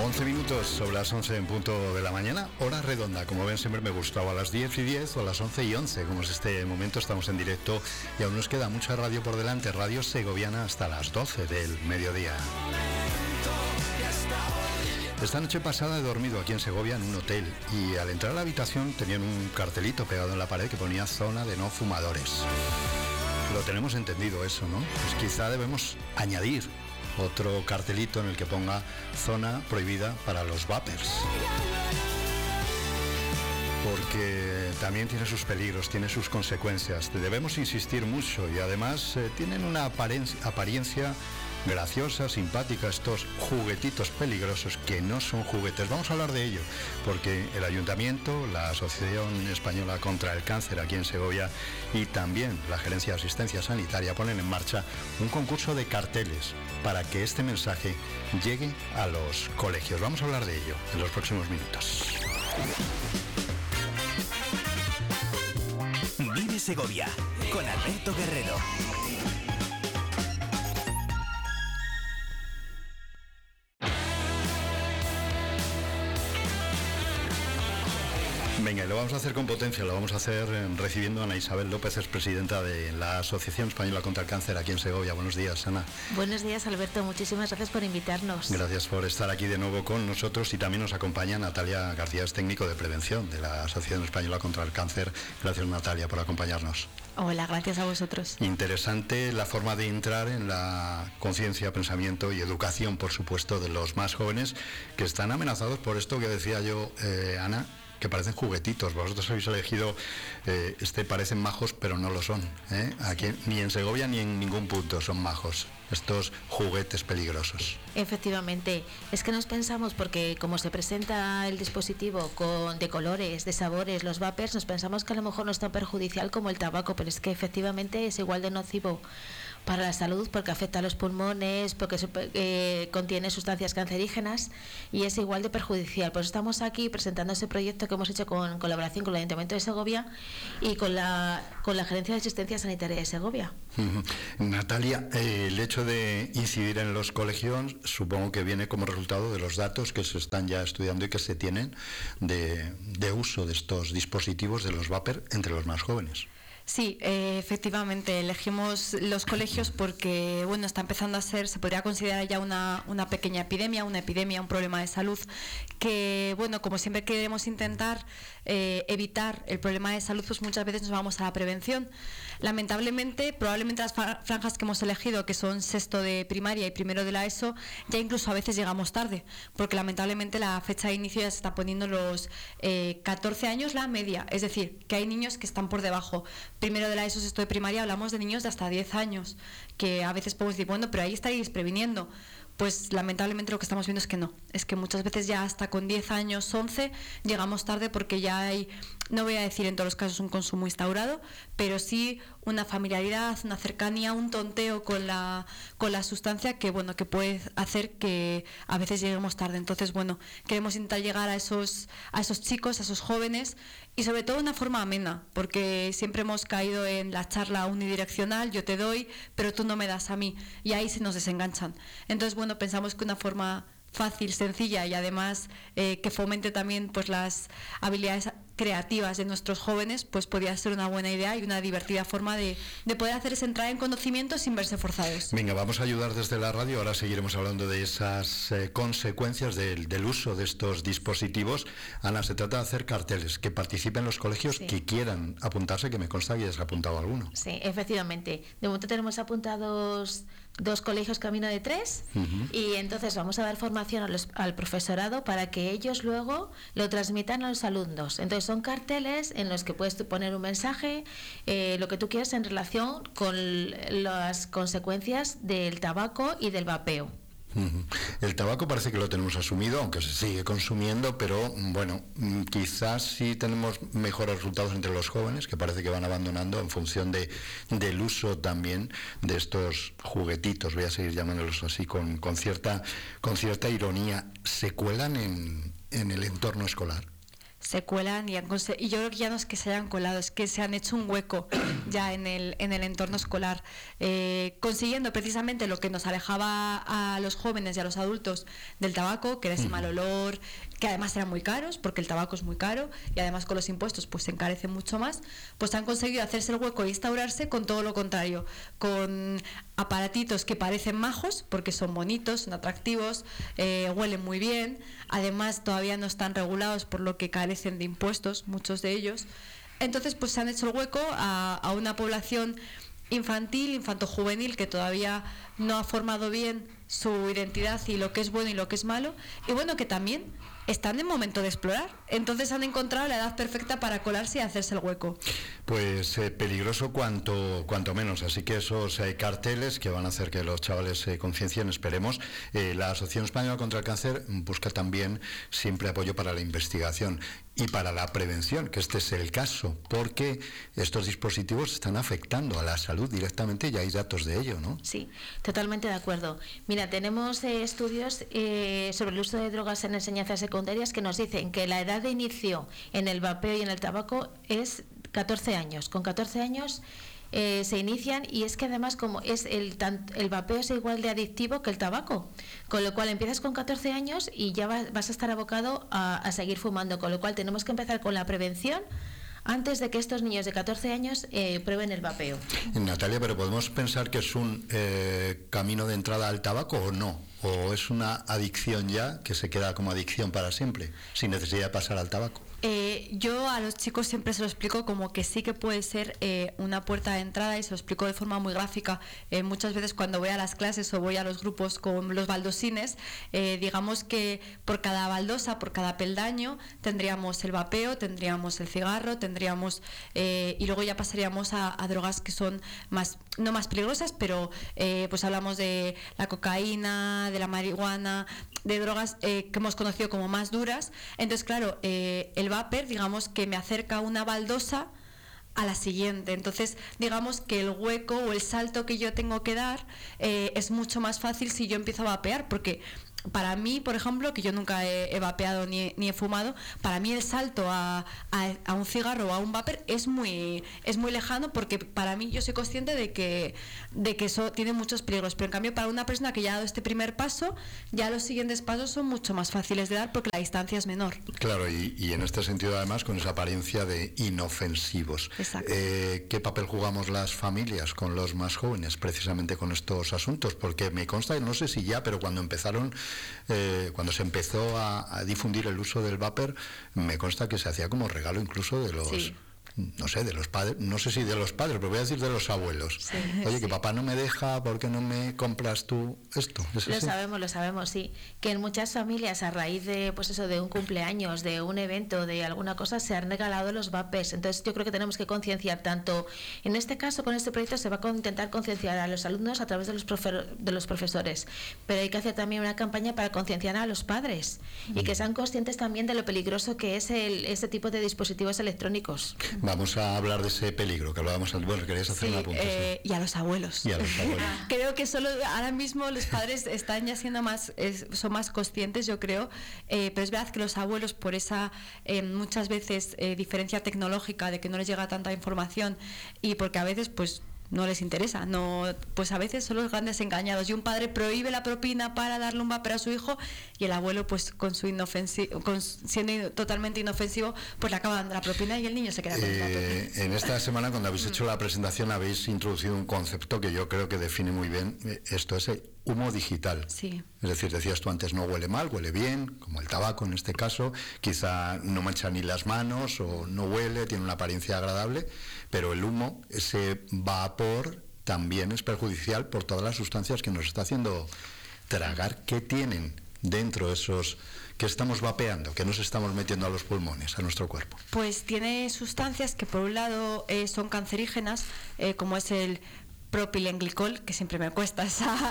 11 minutos sobre las 11 en punto de la mañana, hora redonda. Como ven, siempre me gustaba a las 10:10 o a las 11:11, como es este momento. Estamos en directo y aún nos queda mucha radio por delante, radio segoviana hasta las 12 del mediodía. Esta noche pasada he dormido aquí en Segovia en un hotel y al entrar a la habitación tenían un cartelito pegado en la pared que ponía zona de no fumadores. Lo tenemos entendido eso, ¿no? Pues quizá debemos añadir otro cartelito en el que ponga zona prohibida para los vapers. Porque también tiene sus peligros, tiene sus consecuencias. Debemos insistir mucho y además tienen una apariencia graciosa, simpática, estos juguetitos peligrosos que no son juguetes. Vamos a hablar de ello, porque el Ayuntamiento, la Asociación Española contra el Cáncer aquí en Segovia y también la Gerencia de Asistencia Sanitaria ponen en marcha un concurso de carteles para que este mensaje llegue a los colegios. Vamos a hablar de ello en los próximos minutos. Vive Segovia con Alberto Guerrero. Venga, y lo vamos a hacer con potencia, lo vamos a hacer recibiendo a Ana Isabel López, es presidenta de la Asociación Española contra el Cáncer aquí en Segovia. Buenos días, Ana. Buenos días, Alberto, muchísimas gracias por invitarnos. Gracias por estar aquí de nuevo con nosotros y también nos acompaña Natalia García, es técnico de prevención de la Asociación Española contra el Cáncer. Gracias, Natalia, por acompañarnos. Hola, gracias a vosotros. Interesante la forma de entrar en la conciencia, pensamiento y educación, por supuesto, de los más jóvenes que están amenazados por esto que decía yo, Ana, que parecen juguetitos. Vosotros habéis elegido, parecen majos, pero no lo son. Aquí ni en Segovia ni en ningún punto son majos estos juguetes peligrosos. Efectivamente, es que nos pensamos, porque como se presenta el dispositivo de colores, de sabores, los vapers, nos pensamos que a lo mejor no es tan perjudicial como el tabaco, pero es que efectivamente es igual de nocivo para la salud, porque afecta a los pulmones, porque contiene sustancias cancerígenas y es igual de perjudicial. Por eso estamos aquí presentando ese proyecto que hemos hecho en colaboración con el Ayuntamiento de Segovia y con la Gerencia de Asistencia Sanitaria de Segovia. Natalia, el hecho de incidir en los colegios supongo que viene como resultado de los datos que se están ya estudiando y que se tienen de uso de estos dispositivos de los vapers entre los más jóvenes. Sí, efectivamente, elegimos los colegios porque, bueno, está empezando a ser, se podría considerar ya una pequeña epidemia, un problema de salud, que, bueno, como siempre queremos intentar evitar el problema de salud, pues muchas veces nos vamos a la prevención. Lamentablemente, probablemente las franjas que hemos elegido, que son sexto de primaria y primero de la ESO, ya incluso a veces llegamos tarde, porque lamentablemente la fecha de inicio ya se está poniendo los 14 años la media, es decir, que hay niños que están por debajo. Primero de la ESO, sexto de primaria, hablamos de niños de hasta 10 años, que a veces podemos decir, bueno, pero ahí estáis previniendo. Pues lamentablemente lo que estamos viendo es que no, es que muchas veces ya hasta con 10 años, 11, llegamos tarde porque ya hay, no voy a decir en todos los casos un consumo instaurado, pero sí una familiaridad, una cercanía, un tonteo con la sustancia que, bueno, que puede hacer que a veces lleguemos tarde. Entonces, bueno, queremos intentar llegar a esos chicos, a esos jóvenes y sobre todo de una forma amena, porque siempre hemos caído en la charla unidireccional, yo te doy, pero tú no me das a mí, y ahí se nos desenganchan. Entonces, bueno, pensamos que una forma fácil, sencilla y además que fomente también pues las habilidades creativas de nuestros jóvenes, pues podría ser una buena idea y una divertida forma de poder hacerles entrar en conocimiento sin verse forzados. Venga, vamos a ayudar desde la radio. Ahora seguiremos hablando de esas consecuencias del uso de estos dispositivos. Ana, se trata de hacer carteles, que participen los colegios, sí, que quieran apuntarse, que me consta que ya se ha apuntado alguno. Sí, efectivamente. De momento tenemos apuntados 2 colegios, camino de 3, y entonces vamos a dar formación al profesorado para que ellos luego lo transmitan a los alumnos. Entonces son carteles en los que puedes poner un mensaje, lo que tú quieras en relación con las consecuencias del tabaco y del vapeo. El tabaco parece que lo tenemos asumido, aunque se sigue consumiendo, pero bueno, quizás sí tenemos mejores resultados entre los jóvenes, que parece que van abandonando en función del uso también de estos juguetitos, voy a seguir llamándolos así con cierta ironía. ¿Se cuelan en el entorno escolar? se cuelan y yo creo que ya no es que se hayan colado, es que se han hecho un hueco ya en el entorno escolar, consiguiendo precisamente lo que nos alejaba a los jóvenes y a los adultos del tabaco, que era ese mal olor, que además eran muy caros, porque el tabaco es muy caro y además con los impuestos pues se encarece mucho más. Pues han conseguido hacerse el hueco y instaurarse con todo lo contrario, con aparatitos que parecen majos porque son bonitos, son atractivos, huelen muy bien, además todavía no están regulados, por lo que carecen de impuestos, muchos de ellos. Entonces pues se han hecho el hueco a una población infantil, infantojuvenil, que todavía no ha formado bien su identidad y lo que es bueno y lo que es malo, y bueno, que también están en momento de explorar, entonces han encontrado la edad perfecta para colarse y hacerse el hueco. Pues peligroso cuanto menos, así que esos carteles que van a hacer que los chavales se conciencien, esperemos. La Asociación Española contra el Cáncer busca también siempre apoyo para la investigación y para la prevención, que este es el caso, porque estos dispositivos están afectando a la salud directamente y hay datos de ello, ¿no? Sí, totalmente de acuerdo. Mira, tenemos estudios sobre el uso de drogas en enseñanzas secundarias que nos dicen que la edad de inicio en el vapeo y en el tabaco es 14 años. Con 14 años se inician, y es que además como es el vapeo es igual de adictivo que el tabaco, con lo cual empiezas con 14 años y ya vas a estar abocado a seguir fumando, con lo cual tenemos que empezar con la prevención antes de que estos niños de 14 años prueben el vapeo. Natalia, pero ¿podemos pensar que es un camino de entrada al tabaco o no? ¿O es una adicción ya que se queda como adicción para siempre, sin necesidad de pasar al tabaco? Yo a los chicos siempre se lo explico como que sí que puede ser una puerta de entrada, y se lo explico de forma muy gráfica. Muchas veces cuando voy a las clases o voy a los grupos con los baldosines, digamos que por cada baldosa, por cada peldaño, tendríamos el vapeo, tendríamos el cigarro, tendríamos y luego ya pasaríamos a drogas que son no más peligrosas, pero pues hablamos de la cocaína, de la marihuana, de drogas que hemos conocido como más duras. Entonces, claro, el vapor, digamos que me acerca una baldosa a la siguiente. Entonces, digamos que el hueco o el salto que yo tengo que dar es mucho más fácil si yo empiezo a vapear, porque para mí, por ejemplo, que yo nunca he vapeado ni he fumado, para mí el salto a un cigarro o a un vapor es muy lejano, porque para mí yo soy consciente de que eso tiene muchos peligros, pero en cambio para una persona que ya ha dado este primer paso, ya los siguientes pasos son mucho más fáciles de dar porque la distancia es menor. Claro, y en este sentido además con esa apariencia de inofensivos. Exacto. ¿Qué papel jugamos las familias con los más jóvenes precisamente con estos asuntos? Porque me consta, no sé si ya, pero cuando se empezó a difundir el uso del vapor, me consta que se hacía como regalo incluso de los... Sí. No sé, de los padres, no sé si de los padres, pero voy a decir de los abuelos. Sí, Oye, sí. Que papá no me deja, ¿por qué no me compras tú esto? Lo sabemos, sí. Que en muchas familias, a raíz de, pues eso, de un cumpleaños, de un evento, de alguna cosa, se han regalado los vapers. Entonces yo creo que tenemos que concienciar tanto, en este caso con este proyecto se va a intentar concienciar a los alumnos a través de los profesores, pero hay que hacer también una campaña para concienciar a los padres y que sean conscientes también de lo peligroso que es este tipo de dispositivos electrónicos. Vamos a hablar de ese peligro que hablábamos antes. Bueno, querías hacer una punta. Sí. Y a los abuelos. Creo que solo ahora mismo los padres están ya siendo son más conscientes, yo creo, pero es verdad que los abuelos, por esa muchas veces diferencia tecnológica de que no les llega tanta información y porque a veces pues no les interesa, pues a veces son los grandes engañados, y un padre prohíbe la propina para darle un vapor a su hijo, y el abuelo pues siendo totalmente inofensivo, pues le acaba dando la propina y el niño se queda con el vapor. En esta semana, cuando habéis hecho la presentación, habéis introducido un concepto que yo creo que define muy bien esto, es el humo digital. Sí. Es decir, decías tú antes, no huele mal, huele bien, como el tabaco en este caso, quizá no mancha ni las manos o no huele, tiene una apariencia agradable, pero el humo, ese vapor, también es perjudicial por todas las sustancias que nos está haciendo tragar. ¿Qué tienen dentro esos que estamos vapeando, que nos estamos metiendo a los pulmones, a nuestro cuerpo? Pues tiene sustancias que por un lado son cancerígenas, como es el propilenglicol, que siempre me cuesta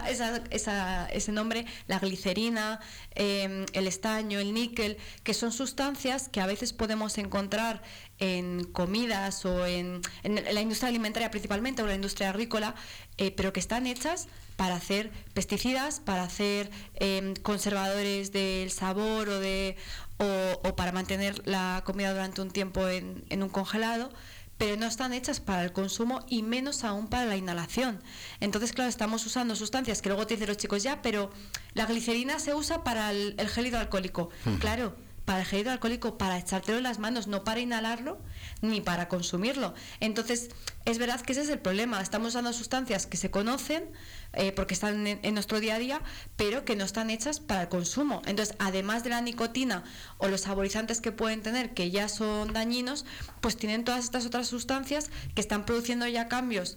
ese nombre, la glicerina, el estaño, el níquel, que son sustancias que a veces podemos encontrar en comidas o en la industria alimentaria principalmente, o la industria agrícola, pero que están hechas para hacer pesticidas, para hacer conservadores del sabor o para mantener la comida durante un tiempo en un congelado, pero no están hechas para el consumo y menos aún para la inhalación. Entonces, claro, estamos usando sustancias que luego te dicen los chicos, ya, pero la glicerina se usa para el gel hidroalcohólico. Claro, para el gel hidroalcohólico, para echártelo en las manos, no para inhalarlo ni para consumirlo. Entonces, es verdad que ese es el problema. Estamos usando sustancias que se conocen porque están en nuestro día a día, pero que no están hechas para el consumo. Entonces, además de la nicotina o los saborizantes que pueden tener, que ya son dañinos, pues tienen todas estas otras sustancias que están produciendo ya cambios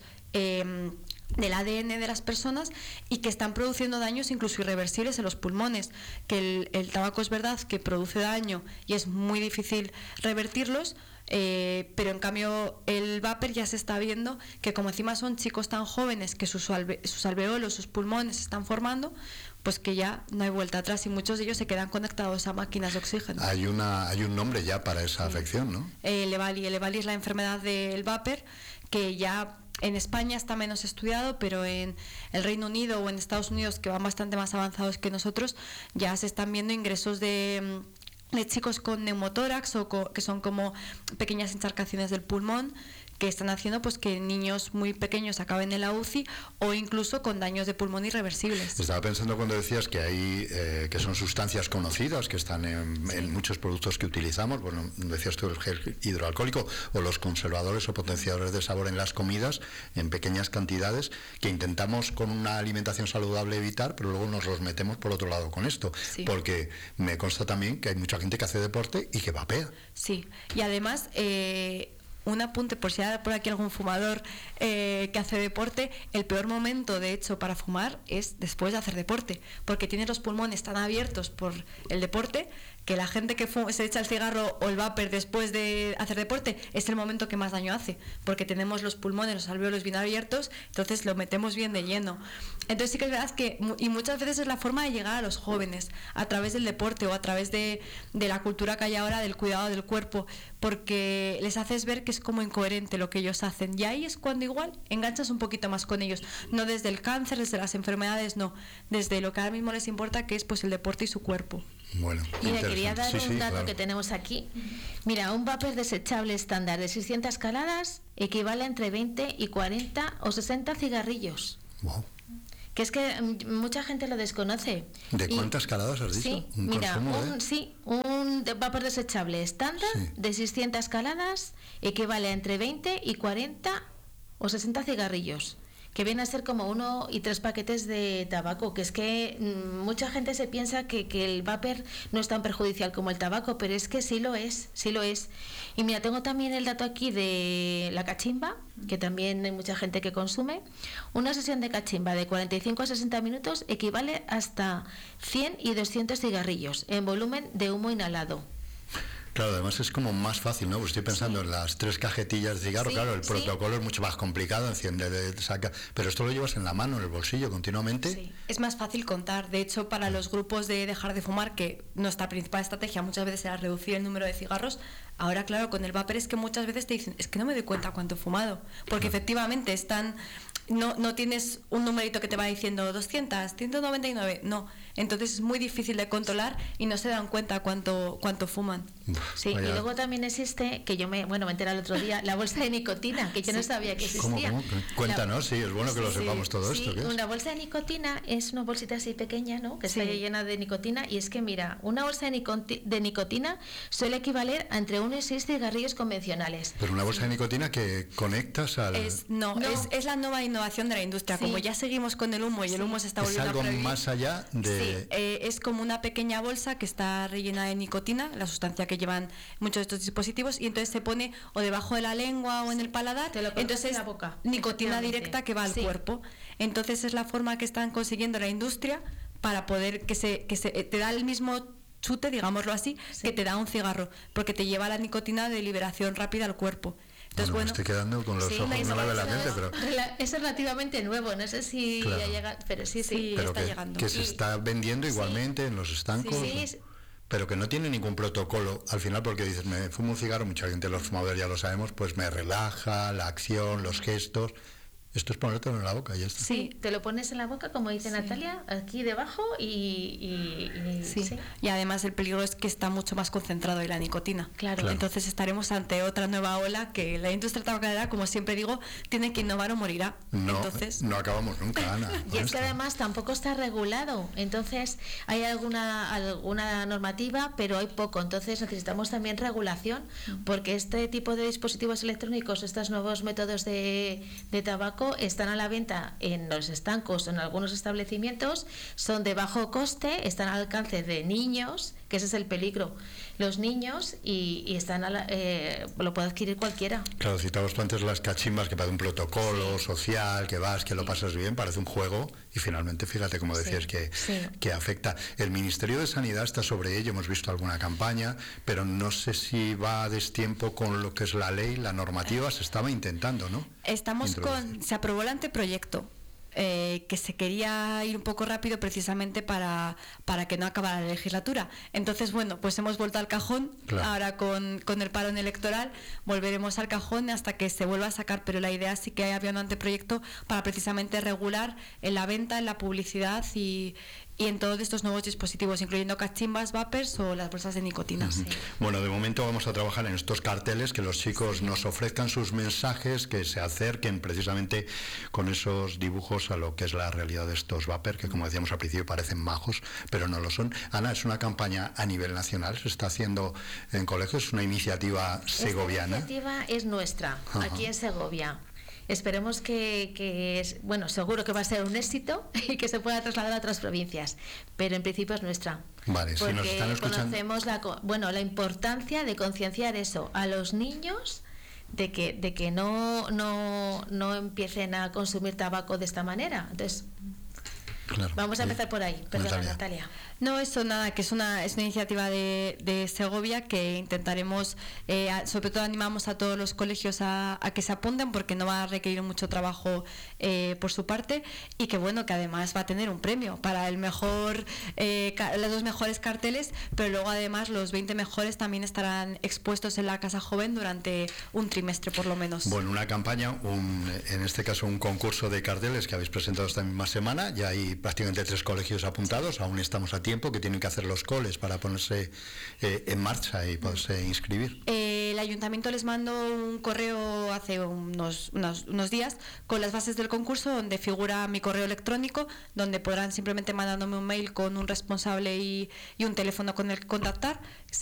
del ADN de las personas y que están produciendo daños incluso irreversibles en los pulmones, que el tabaco es verdad que produce daño y es muy difícil revertirlos, pero en cambio el vapor ya se está viendo que como encima son chicos tan jóvenes que sus alveolos, sus pulmones se están formando, pues que ya no hay vuelta atrás y muchos de ellos se quedan conectados a máquinas de oxígeno. Hay un nombre ya para esa afección, ¿no? El EVALI es la enfermedad del vapor, que ya en España está menos estudiado, pero en el Reino Unido o en Estados Unidos, que van bastante más avanzados que nosotros, ya se están viendo ingresos de chicos con neumotórax que son como pequeñas encharcaciones del pulmón, que están haciendo pues que niños muy pequeños acaben en la UCI o incluso con daños de pulmón irreversibles. Estaba pensando cuando decías que hay que son sustancias conocidas que están en muchos productos que utilizamos. Bueno, decías tú el gel hidroalcohólico o los conservadores o potenciadores de sabor en las comidas en pequeñas cantidades que intentamos con una alimentación saludable evitar, pero luego nos los metemos por otro lado con esto, porque me consta también que hay mucha gente que hace deporte y que vapea. Sí, y además un apunte por si hay por aquí algún fumador que hace deporte, el peor momento de hecho para fumar es después de hacer deporte, porque tienes los pulmones tan abiertos por el deporte que la gente que se echa el cigarro o el vapor después de hacer deporte es el momento que más daño hace, porque tenemos los pulmones, los alvéolos bien abiertos, entonces lo metemos bien de lleno. Entonces sí que es verdad que, y muchas veces es la forma de llegar a los jóvenes, a través del deporte o a través de la cultura que hay ahora del cuidado del cuerpo, porque les haces ver que es como incoherente lo que ellos hacen, y ahí es cuando igual enganchas un poquito más con ellos, no desde el cáncer, desde las enfermedades, no, desde lo que ahora mismo les importa, que es pues el deporte y su cuerpo. Bueno, mira, quería dar un dato que tenemos aquí. Mira, un vapor desechable estándar de 600 caladas equivale a entre 20 y 40 o 60 cigarrillos. Wow. Que es que mucha gente lo desconoce. ¿De cuántas caladas has dicho? Sí, mira, un vapor desechable estándar de 600 caladas equivale a entre 20 y 40 o 60 cigarrillos, que viene a ser como 1 y 3 paquetes de tabaco, que es que mucha gente se piensa que el vapor no es tan perjudicial como el tabaco, pero es que sí lo es. Y mira, tengo también el dato aquí de la cachimba, que también hay mucha gente que consume. Una sesión de cachimba de 45 a 60 minutos equivale hasta 100 y 200 cigarrillos en volumen de humo inhalado. Claro, además es como más fácil, ¿no? Pues estoy pensando en las 3 cajetillas de cigarro, claro, el protocolo es mucho más complicado, enciende, saca, pero esto lo llevas en la mano, en el bolsillo, continuamente. Sí, es más fácil contar. De hecho, para los grupos de dejar de fumar, que nuestra principal estrategia muchas veces era reducir el número de cigarros, ahora, claro, con el vapor es que muchas veces te dicen, es que no me doy cuenta cuánto he fumado, porque efectivamente están... No tienes un numerito que te va diciendo 200, 199, no. Entonces es muy difícil de controlar y no se dan cuenta cuánto fuman. Sí, y luego también existe, que yo me enteré el otro día, la bolsa de nicotina, que yo no sabía que existía. ¿Cómo? Cuéntanos, es bueno que lo sepamos todo esto. ¿Qué es? Una bolsa de nicotina es una bolsita así pequeña, ¿no? Que está llena de nicotina, y es que mira, una bolsa de nicotina suele equivaler a entre 1 y 6 cigarrillos convencionales. Pero una bolsa de nicotina que conectas al... Es la nueva innovación de la industria. Como ya seguimos con el humo y el humo se está volviendo a prohibir. Es algo más allá de... Sí, es como una pequeña bolsa que está rellena de nicotina, la sustancia que llevan muchos de estos dispositivos, y entonces se pone o debajo de la lengua o en el paladar, entonces en la boca, nicotina directa que va al cuerpo. Entonces es la forma que están consiguiendo la industria para poder que te da el mismo chute, digámoslo así, que te da un cigarro, porque te lleva la nicotina de liberación rápida al cuerpo. Entonces, me estoy quedando con los ojos, no me ve la mente, pero... Es relativamente nuevo, no sé si ya llega, pero sí, pero está llegando. Que se está vendiendo igualmente en los estancos, pero que no tiene ningún protocolo al final, porque dices, me fumo un cigarro, mucha gente, los fumadores ya lo sabemos, pues me relaja, la acción, los gestos... Esto es ponértelo en la boca y ya está. Sí, te lo pones en la boca, como dice Natalia, aquí debajo y Sí. Y además el peligro es que está mucho más concentrado en la nicotina. Claro. Entonces estaremos ante otra nueva ola que la industria tabacalera, como siempre digo, tiene que innovar o morirá. No acabamos nunca, Ana. Y es que además tampoco está regulado. Entonces hay alguna normativa, pero hay poco. Entonces necesitamos también regulación, porque este tipo de dispositivos electrónicos, estos nuevos métodos de tabaco, están a la venta en los estancos o en algunos establecimientos, son de bajo coste, están al alcance de niños, que ese es el peligro. Los niños y están lo puede adquirir cualquiera. Claro, citabas tú antes las cachimbas, que parece un protocolo social, que vas, que lo pasas bien, parece un juego, y finalmente, fíjate, como decías, que afecta. El Ministerio de Sanidad está sobre ello, hemos visto alguna campaña, pero no sé si va a destiempo con lo que es la ley, la normativa, se estaba intentando, ¿no? Se aprobó el anteproyecto. Que se quería ir un poco rápido precisamente para que no acabara la legislatura. Entonces, bueno, pues hemos vuelto al cajón. Claro. Ahora con el parón electoral volveremos al cajón hasta que se vuelva a sacar, pero la idea sí que había un anteproyecto para precisamente regular en la venta, en la publicidad y en todos estos nuevos dispositivos, incluyendo cachimbas, vapers o las bolsas de nicotina. Sí. Bueno, de momento vamos a trabajar en estos carteles, que los chicos nos ofrezcan sus mensajes, que se acerquen precisamente con esos dibujos a lo que es la realidad de estos vapers, que como decíamos al principio parecen majos, pero no lo son. Ana, es una campaña a nivel nacional, se está haciendo en colegios, es una iniciativa segoviana. Esta iniciativa es nuestra, aquí en Segovia. Esperemos bueno, seguro que va a ser un éxito y que se pueda trasladar a otras provincias, pero en principio es nuestra. Vale, porque si nos están escuchando, conocemos la importancia de concienciar eso a los niños, de que no empiecen a consumir tabaco de esta manera. Entonces, claro, vamos a empezar por ahí. Perdona, Natalia. No, eso nada, que es una iniciativa de Segovia que intentaremos, sobre todo animamos a todos los colegios a que se apunten, porque no va a requerir mucho trabajo por su parte, y que bueno, que además va a tener un premio para el mejor, los 2 mejores carteles, pero luego además los 20 mejores también estarán expuestos en la Casa Joven durante un trimestre por lo menos. Bueno, una campaña, en este caso un concurso de carteles que habéis presentado esta misma semana, ya hay prácticamente 3 colegios apuntados, aún estamos a tiempo, que tienen que hacer los coles para ponerse en marcha y poderse inscribir. El ayuntamiento les mandó un correo hace unos días con las bases del concurso, donde figura mi correo electrónico, donde podrán simplemente mandándome un mail con un responsable y un teléfono con el que contactar.